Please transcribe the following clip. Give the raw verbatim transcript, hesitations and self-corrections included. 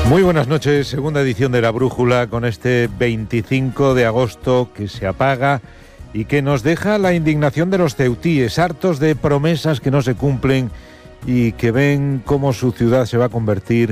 Muy buenas noches, segunda edición de La Brújula con este veinticinco de agosto que se apaga y que nos deja la indignación de los ceutíes, hartos de promesas que no se cumplen y que ven cómo su ciudad se va a convertir